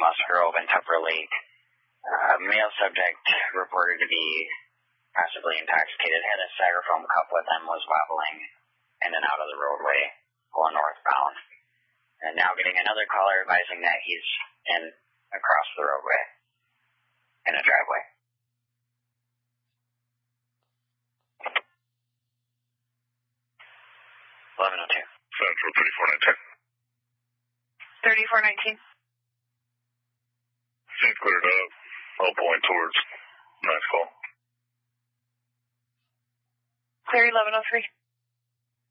Musgrove and Tupper Lake. Male subject reported to be possibly intoxicated, had a styrofoam cup with him, was wobbling in and out of the roadway going northbound. And now getting another caller advising that he's across the roadway in a driveway. Central 3419. 3419. Seems cleared up. I'll point towards. Nice call. Clear 1103.